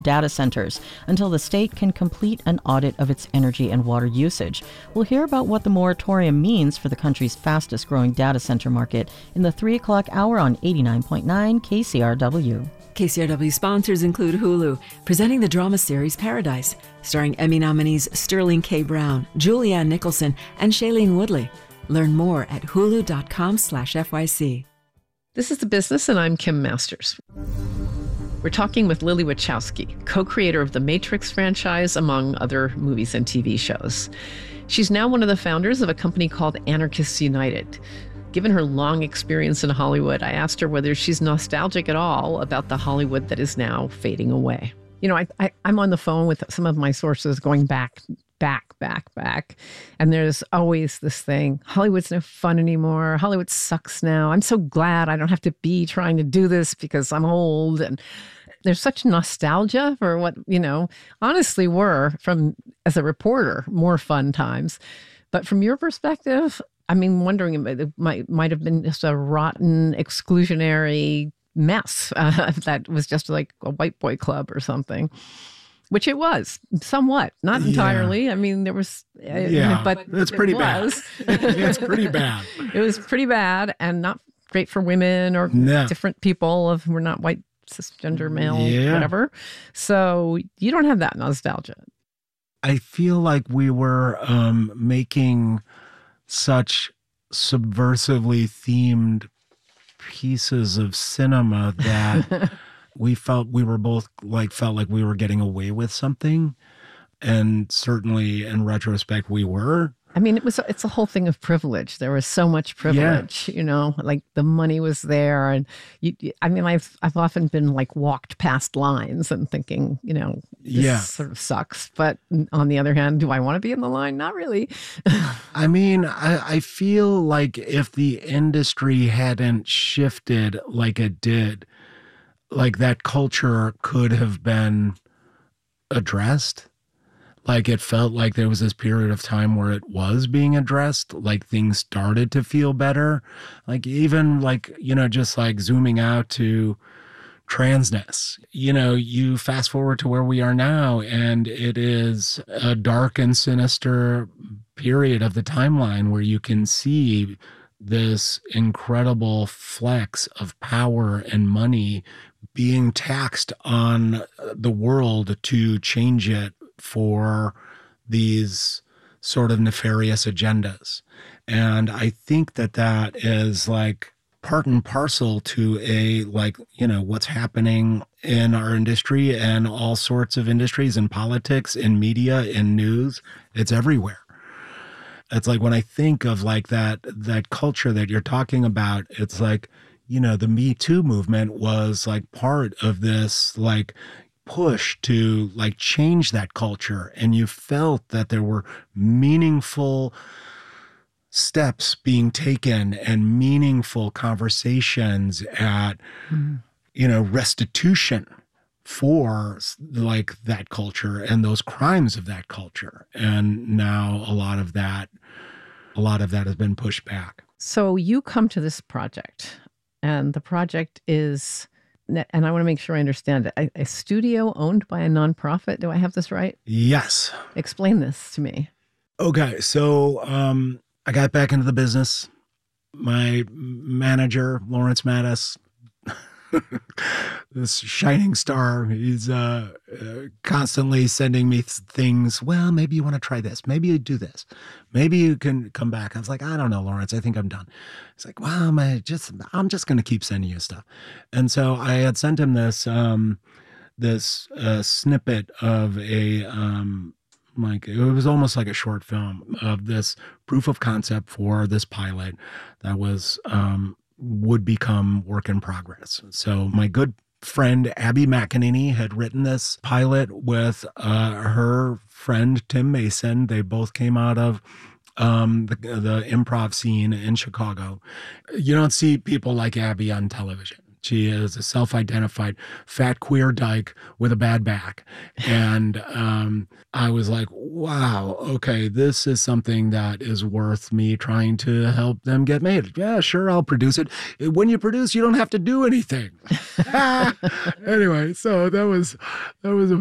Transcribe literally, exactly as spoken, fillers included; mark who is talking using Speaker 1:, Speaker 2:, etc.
Speaker 1: data centers until the state can complete an audit of its energy and water usage. We'll hear about what the moratorium means for the country's fastest growing data center market in the three o'clock hour on eighty-nine point nine K C R W.
Speaker 2: K C R W sponsors include Hulu, presenting the drama series Paradise, starring Emmy nominees Sterling K. Brown, Julianne Nicholson, and Shailene Woodley. Learn more at hulu.com slash FYC.
Speaker 3: This is The Business, and I'm Kim Masters. We're talking with Lily Wachowski, co-creator of the Matrix franchise, among other movies and T V shows. She's now one of the founders of a company called Anarchists United. Given her long experience in Hollywood, I asked her whether she's nostalgic at all about the Hollywood that is now fading away. You know, I, I, I'm on the phone with some of my sources going back, back, back, back. And there's always this thing, Hollywood's no fun anymore. Hollywood sucks now. I'm so glad I don't have to be trying to do this because I'm old. And there's such nostalgia for what, you know, honestly were, from as a reporter, more fun times. But from your perspective, I mean, wondering, it might, might have been just a rotten, exclusionary mess uh, that was just like a white boy club or something, which it was somewhat, not entirely. Yeah. I mean, there was, uh,
Speaker 4: yeah,
Speaker 3: but
Speaker 4: it's pretty
Speaker 3: it
Speaker 4: bad.
Speaker 3: Was.
Speaker 4: It's pretty bad.
Speaker 3: It was pretty bad and not great for women or
Speaker 4: no.
Speaker 3: different people of who were not white, cisgender, male,
Speaker 4: yeah.
Speaker 3: whatever. So you don't have that nostalgia.
Speaker 4: I feel like we were um, making such subversively themed pieces of cinema that we felt we were both like felt like we were getting away with something, and certainly in retrospect we were.
Speaker 3: I mean, it was it's a whole thing of privilege. There was so much privilege, yeah. you know, like the money was there, and you, I mean, I've I've often been like walked past lines and thinking, you know, this
Speaker 4: yeah.
Speaker 3: sort of sucks. But on the other hand, do I want to be in the line? Not really.
Speaker 4: I mean, I, I feel like if the industry hadn't shifted like it did, like that culture could have been addressed. Like it felt like there was this period of time where it was being addressed, like things started to feel better. Like even like, you know, just like zooming out to transness, you know, you fast forward to where we are now, and it is a dark and sinister period of the timeline where you can see this incredible flex of power and money being taxed on the world to change it for these sort of nefarious agendas. And I think that that is like part and parcel to a, like, you know, what's happening in our industry and all sorts of industries, in politics, in media, in news. It's everywhere. It's like when I think of like that, that culture that you're talking about, it's like, you know, the Me Too movement was like part of this, like, push to like change that culture, and you felt that there were meaningful steps being taken and meaningful conversations at mm-hmm. you know, restitution for like that culture and those crimes of that culture. And now a lot of that a lot of that has been pushed back.
Speaker 3: So you come to this project, and the project is, and I want to make sure I understand it, a, a studio owned by a nonprofit. Do I have this right?
Speaker 4: Yes.
Speaker 3: Explain this to me.
Speaker 4: Okay. So um, I got back into the business. My manager, Lawrence Mattis, this shining star, he's uh, uh, constantly sending me th- things. Well, maybe you want to try this. Maybe you do this. Maybe you can come back. I was like, I don't know, Lawrence. I think I'm done. He's like, well, I'm just, I'm just going to keep sending you stuff. And so I had sent him this, um, this uh, snippet of a, um, like, it was almost like a short film of this proof of concept for this pilot that was, um, would become work in progress. So my good friend Abby McEnany had written this pilot with uh, her friend Tim Mason. They both came out of um, the, the improv scene in Chicago. You don't see people like Abby on television. She is a self-identified fat queer dyke with a bad back. And um, I was like, wow, okay, this is something that is worth me trying to help them get made. Yeah, sure, I'll produce it. When you produce, you don't have to do anything. Anyway, so that was that was a